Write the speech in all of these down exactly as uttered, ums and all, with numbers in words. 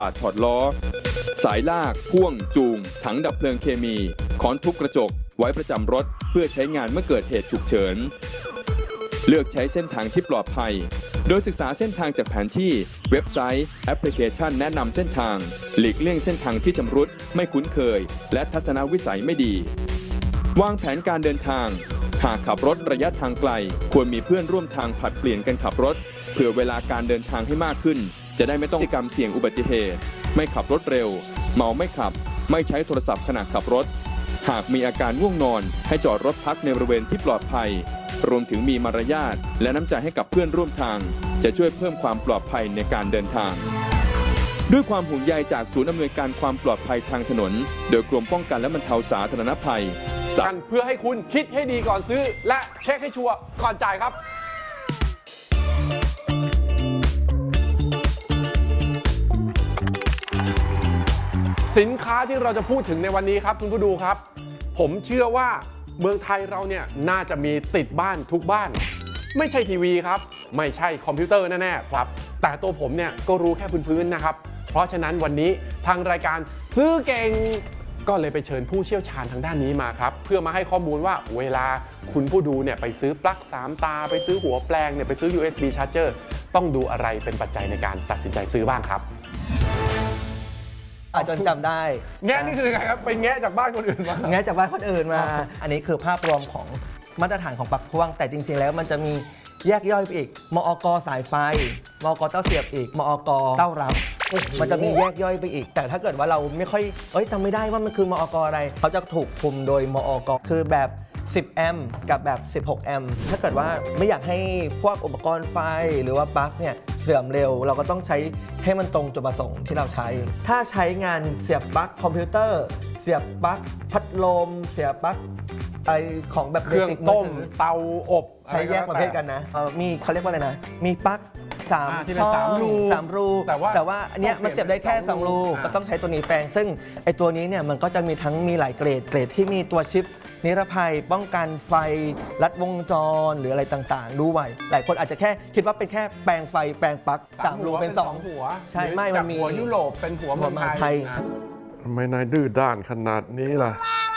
อาจถอดล้อสายลากพ่วงจูงถังดับเพลิงเคมีค้อนทุบกระจกไว้ประจำรถเพื่อใช้งานเมื่อเกิดเหตุฉุกเฉินเลือกใช้เส้นทางที่ปลอดภัยโดยศึกษาเส้นทางจากแผนที่เว็บไซต์แอปพลิเคชันแนะนำเส้นทางหลีกเลี่ยงเส้นทางที่ชำรุดไม่คุ้นเคยและทัศนวิสัยไม่ดีวางแผนการเดินทางหากขับรถระยะทางไกลควรมีเพื่อนร่วมทางผลัดเปลี่ยนกันขับรถเผื่อเวลาการเดินทางให้มากขึ้นจะได้ไม่ต้องพฤติกรรมเสี่ยงอุบัติเหตุไม่ขับรถเร็วเมาไม่ขับไม่ใช้โทรศัพท์ขณะขับรถหากมีอาการง่วงนอนให้จอดรถพักในบริเวณที่ปลอดภัยรวมถึงมีมารยาทและน้ำใจให้กับเพื่อนร่วมทางจะช่วยเพิ่มความปลอดภัยในการเดินทางด้วยความห่วงใยจากศูนย์อำนวยการความปลอดภัยทางถนนโดยกรมป้องกันและบรรเทาสาธารณภัยกันเพื่อให้คุณคิดให้ดีก่อนซื้อและเช็คให้ชัวร์ก่อนจ่ายครับสินค้าที่เราจะพูดถึงในวันนี้ครับคุณผู้ดูครับผมเชื่อว่าเมืองไทยเราเนี่ยน่าจะมีติดบ้านทุกบ้านไม่ใช่ทีวีครับไม่ใช่คอมพิวเตอร์แน่ๆครับแต่ตัวผมเนี่ยก็รู้แค่พื้นๆนะครับเพราะฉะนั้นวันนี้ทางรายการซื้อเก่งก็เลยไปเชิญผู้เชี่ยวชาญทางด้านนี้มาครับเพื่อมาให้ข้อมูลว่าเวลาคุณผู้ดูเนี่ยไปซื้อปลั๊กสามตาไปซื้อหัวแปลงเนี่ยไปซื้อ ยู เอส บี Charger ต้องดูอะไรเป็นปัจจัยในการตัดสินใจซื้อบ้างครับอาจจนจำได้แง่นี่คือไงครับไปแง่จากบ้านคนอื่นมาแง่จากบ้านคนอื่นมาอันนี้คือภาพรวมของมาตรฐานของปลั๊กพ่วงแต่จริงๆแล้วมันจะมีแยกย่อยไปอีกมอก.สายไฟมอก.เต้าเสียบอีกมอก.เต้ารับมันจะมีแยกย่อยไปอีกแต่ถ้าเกิดว่าเราไม่ค่อยเอ้ยจำไม่ได้ว่ามันคือมอก.อะไรเขาจะถูกคุมโดยมอก.คือแบบสิบแอมป์กับแบบสิบหกแอมป์ถ้าเกิดว่าไม่อยากให้พวกอุปกรณ์ไฟหรือว่าปลั๊กเนี่ยเสื่อมเร็วเราก็ต้องใช้ให้มันตรงจุดประสงค์ที่เราใช้ถ้าใช้งานเสียบปลั๊กคอมพิวเตอร์เสียบปลั๊กพัดลมเสียบปลั๊กไอของแบบเครื่องต้มเตาอบใช้แยกประเภทกันนะมีเขาเรียกว่าอะไรนะมีปลั๊กสามช่องสามรูแต่ว่าแต่ว่าอันเนี้ยมันเสียบได้แค่สองรูก็ต้องใช้ตัวนี้แปลงซึ่งไอตัวนี้เนี่ยมันก็จะมีทั้งมีหลายเกรดเกรดที่มีตัวชิปนิรภัยป้องกันไฟลัดวงจรหรืออะไรต่างๆด้วยหลายคนอาจจะแค่คิดว่าเป็นแค่แปลงไฟแปลงปลั๊กสามรูเป็นสองหัวใช่ไม่มันมีหัวยุโรปเป็นหัวเมืองไทยทำไมนายดื้อด้านขนาดนี้ล่ะ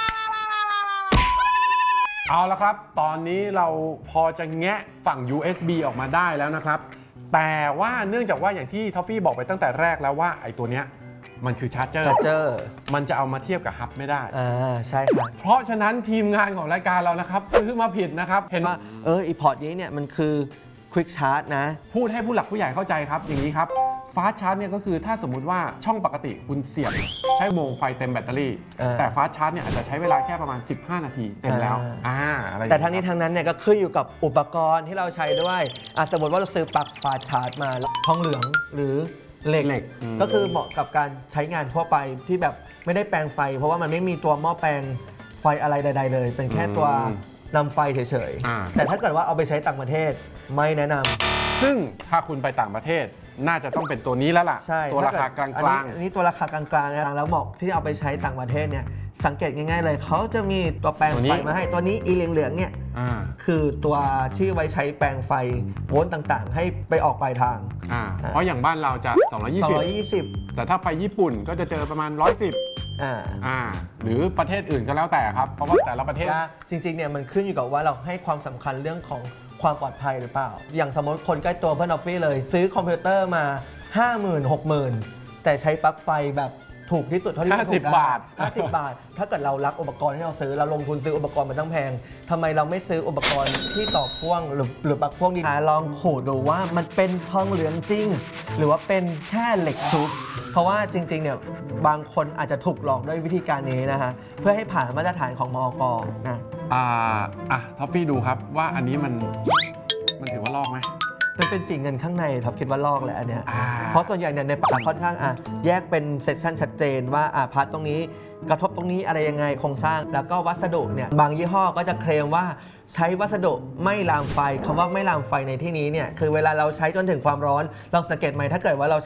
เอาละครับตอนนี้เราพอจะแงะฝั่ง ยู เอส บี ออกมาได้แล้วนะครับแต่ว่าเนื่องจากว่าอย่างที่ทอฟฟี่บอกไปตั้งแต่แรกแล้วว่าไอ้ตัวเนี้ยมันคือชาร์จเจอร์ Charger มันจะเอามาเทียบกับฮับไม่ได้อ่าใช่ครับเพราะฉะนั้นทีมงานของรายการเรานะครับซื้อมาผิดนะครับเห็นว่าเอออีพอร์ตนี้เนี่ยมันคือ Quick Charge นะพูดให้ผู้หลักผู้ใหญ่เข้าใจครับอย่างนี้ครับฟาสต์ชาร์จเนี่ยก็คือถ้าสมมุติว่าช่องปกติคุณเสียบใช้โมงไฟเต็มแบตเตอรี่แต่ฟาสต์ชาร์จเนี่ยอาจจะใช้เวลาแค่ประมาณสิบห้านาทีเต็มแล้วอ่าอะไรแต่ทั้งนี้ทั้งนั้นเนี่ยก็ขึ้นอยู่กับอุปกรณ์ที่เราใช้ด้วยสมมติว่าเราซื้อปลั๊กฟาสต์ชาร์จมาทองเหลืองหรือเหล็กก็คือเหมาะกับการใช้งานทั่วไปที่แบบไม่ได้แปลงไฟเพราะว่ามันไม่มีตัวหม้อแปลงไฟอะไรใดๆเลยเป็นแค่ตัวนำไฟเฉยๆแต่ถ้าเกิดว่าเอาไปใช้ต่างประเทศไม่แนะนำซึ่งถ้าคุณไปต่างประเทศน่าจะต้องเป็นตัวนี้แล้วล่ะตัวราคากลางๆอันนี้ตัวราคากลางๆนะแล้วเหมาะที่เอาไปใช้ต่างประเทศเนี่ยสังเกตง่ายๆเลยเขาจะมีตัวแปลงไฟมาให้ตัวนี้อีเหลืองๆเนี่ยคือตัวที่ไว้ใช้แปลงไฟโวลต์ต่างๆให้ไปออกปลายทางเพราะอย่างบ้านเราจะสองร้อยยี่สิบแต่ถ้าไปญี่ปุ่นก็จะเจอประมาณหนึ่งร้อยสิบอ่าอ่าหรือประเทศอื่นก็แล้วแต่ครับเพราะว่าแต่ละประเทศจริงๆเนี่ยมันขึ้นอยู่กับว่าเราให้ความสำคัญเรื่องของความปลอดภัยหรือเปล่าอย่างสมมติคนใกล้ตัวเพื่อนออฟฟี่เลยซื้อคอมพิวเตอร์มา ห้าหมื่น หกหมื่น แต่ใช้ปลั๊กไฟแบบถูกที่สุดเท่าที่จะถูกได้ห้าสิบบาทห้าสิบบาทถ้าเกิดเรารักอุปกรณ์ที่เราซื้อเราลงทุนซื้ออุปกรณ์มันต้องแพงทำไมเราไม่ซื้ออุปกรณ์ที่ต่อพ่วงหรือหรือปลั๊กพ่วงดีลองขูดดูว่ามันเป็นทองเหลืองจริงหรือว่าเป็นแค่เหล็กชุบเพราะว่าจริงๆเนี่ยบางคนอาจจะถูกหลอกด้วยวิธีการนี้นะฮะเพื่อให้ผ่านมาตรฐานของมอก.นะอ่าอ่ะท็อปปี้ดูครับว่าอันนี้มันมันถือว่าลอกไหมมันเป็นสีเงินข้างในท็อปคิดว่าลอกแหละอันเนี้ยเพราะส่วนใหญ่เนี่ยในปลั๊กค่อนข้างอ่ะแยกเป็นเซสชันชัดเจนว่าอ่ะพาร์ทตรงนี้กระทบตรงนี้อะไรยังไงโครงสร้างแล้วก็วัสดุเนี่ยบางยี่ห้อก็จะเคลมว่าใช้วัสดุไม่ลามไฟคำว่าไม่ลามไฟในที่นี้เนี่ยคือเวลาเราใช้จนถึงความร้อนลองสังเกตไหมถ้าเกิดว่าเรา